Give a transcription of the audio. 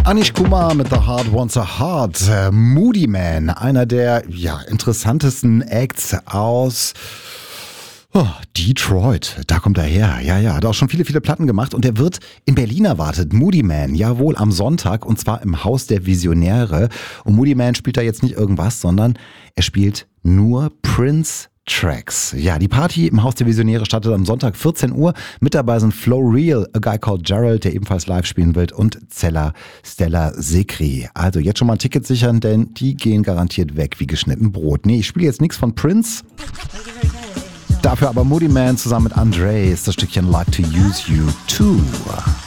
Anish Kumar mit The Heart Wants a Heart. Moodymann, einer der interessantesten Acts aus Detroit. Da kommt er her. Ja, hat auch schon viele Platten gemacht und er wird in Berlin erwartet. Moodymann, jawohl, am Sonntag und zwar im Haus der Visionäre. Und Moodymann spielt da jetzt nicht irgendwas, sondern er spielt nur Prince-Tracks. Ja, die Party im Haus der Visionäre startet am Sonntag 14 Uhr. Mit dabei sind Flow Real, A Guy Called Gerald, der ebenfalls live spielen wird, und Stella Sekri. Also jetzt schon mal ein Ticket sichern, denn die gehen garantiert weg wie geschnitten Brot. Nee, ich spiele jetzt nichts von Prince. Dafür aber Moodymann zusammen mit Andre ist das Stückchen Like to Use You Too.